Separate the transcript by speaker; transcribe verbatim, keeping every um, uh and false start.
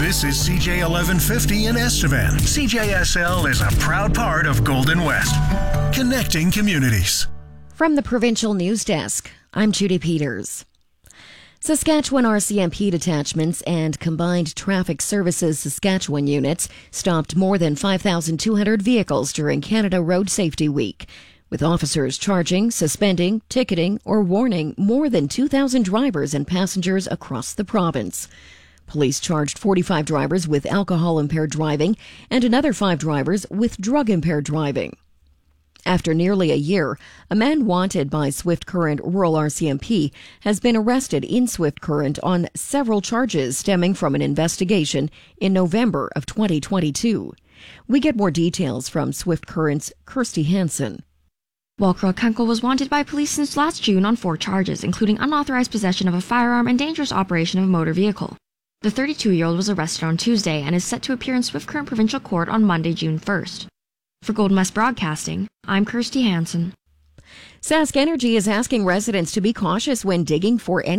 Speaker 1: This is C J eleven fifty in Estevan. C J S L is a proud part of Golden West, connecting communities.
Speaker 2: From the Provincial News Desk, I'm Judy Peters. Saskatchewan R C M P detachments and Combined Traffic Services Saskatchewan units stopped more than five thousand two hundred vehicles during Canada Road Safety Week, with officers charging, suspending, ticketing, or warning more than two thousand drivers and passengers across the province. Police charged forty-five drivers with alcohol-impaired driving and another five drivers with drug-impaired driving. After nearly a year, a man wanted by Swift Current Rural R C M P has been arrested in Swift Current on several charges stemming from an investigation in November of twenty twenty-two. We get more details from Swift Current's Kirsty Hansen.
Speaker 3: Walker Kunkel was wanted by police since last June on four charges, including unauthorized possession of a firearm and dangerous operation of a motor vehicle. The thirty-two-year-old was arrested on Tuesday and is set to appear in Swift Current Provincial Court on Monday, June first. For Golden West Broadcasting, I'm Kirsty Hansen.
Speaker 2: Sask Energy is asking residents to be cautious when digging for any